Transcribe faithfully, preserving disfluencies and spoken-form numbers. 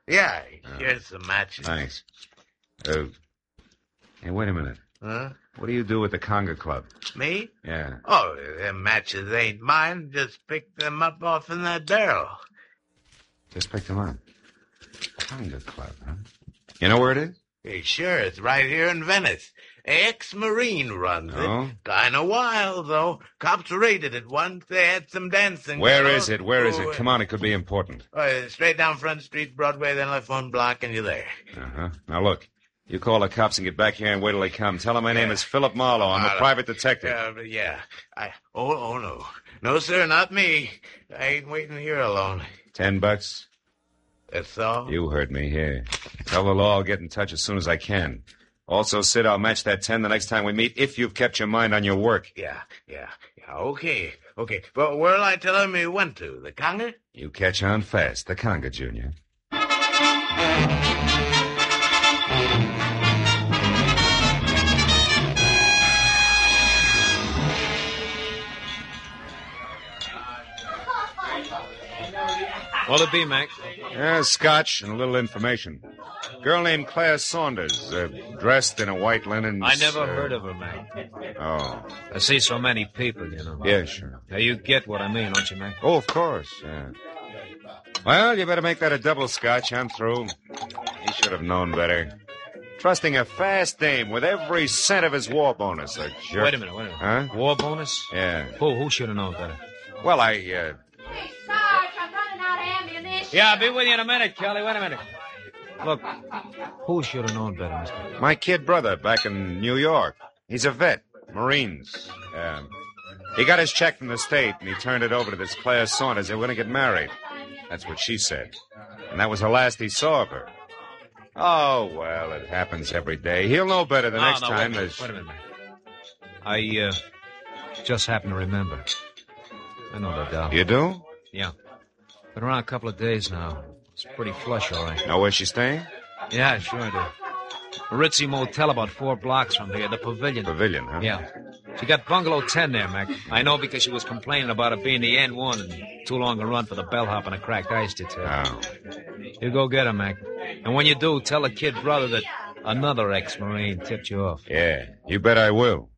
Yeah, Oh. here's some matches. Thanks. Uh, hey, wait a minute. Huh? What do you do with the Conga Club? Me? Yeah. Oh, them matches ain't mine. Just picked them up off in that barrel. Just picked them up. Conga Club, huh? You know where it is? Hey, sure, it's right here in Venice. Ex-Marine runs Oh? it. Kinda wild, though. Cops raided it once. They had some dancing. Where girls. is it? Where is Oh, it? Come on, it could be important. Uh, straight down Front Street, Broadway, then left one block, and you're there. Uh-huh. Now, look. You call the cops and get back here and wait till they come. Tell them my name Yeah. is Philip Marlowe. I'm a Marlowe. private detective. Uh, yeah. I. Oh, oh, no. No, sir, not me. I ain't waiting here alone. Ten bucks? That's all? You heard me. Here. Tell the law I'll get in touch as soon as I can. Also, Sid, I'll match that ten the next time we meet if you've kept your mind on your work. Yeah, yeah, yeah. Okay, okay. But where'll I tell him he went to? The Conga? You catch on fast. The Conga, Junior. What'll it be, Mac? Yeah, scotch and a little information. Girl named Claire Saunders, uh, dressed in a white linen... I never uh, heard of her, Mac. Oh. I see so many people, you know. Yeah, sure. Now, you get what I mean, don't you, Mac? Oh, of course, yeah. Well, you better make that a double scotch. I'm through. He should have known better. Trusting a fast dame with every cent of his war bonus, a jerk. Wait a minute, wait a minute. Huh? War bonus? Yeah. Who, who should have known better? Well, I, uh... Hey, Sarge, I'm running out of ammunition. Yeah, I'll be with you in a minute, Kelly. Wait a minute. Look, who should have known better, mister? My kid brother back in New York. He's a vet. Marines. Um, he got his check from the state, and he turned it over to this Claire Saunders. They were going to get married. That's what she said. And that was the last he saw of her. Oh, well, it happens every day. He'll know better the No, next no, time. Wait a minute, There's... wait a minute, man. I, uh, just happen to remember. I know that doll. You do? Yeah. Been around a couple of days now. It's pretty flush, all right. Know where she's staying? Yeah, sure I do. A ritzy motel about four blocks from here, the Pavilion. Pavilion, huh? Yeah. She got bungalow ten there, Mac. I know because she was complaining about it being the N one and too long a run for the bellhop and a cracked ice detail. Oh. You go get her, Mac. And when you do, tell the kid brother that another ex-Marine tipped you off. Yeah, you bet I will.